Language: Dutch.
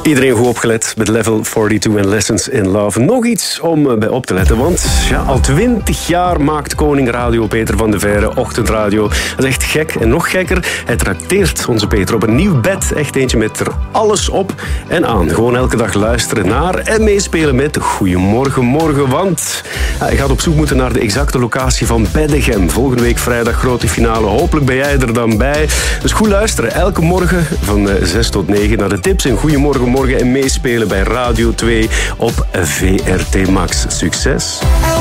Iedereen goed opgelet met Level 42 en Lessons in Love. Nog iets om bij op te letten, want al 20 jaar maakt koning Radio Peter van de Veire ochtendradio. Dat is echt gek en nog gekker. Hij trakteert onze Peter op een nieuw bed. Echt eentje met er alles op en aan. Gewoon elke dag luisteren naar en meespelen met Goedemorgen Morgen, want hij gaat op zoek moeten naar de exacte locatie van Beddegem. Volgende week vrijdag grote finale. Hopelijk ben jij er dan bij. Dus goed luisteren. Elke morgen van 6 tot 9 naar de tips en Goedemorgen Morgen en meespelen bij Radio 2 op VRT Max. Succes!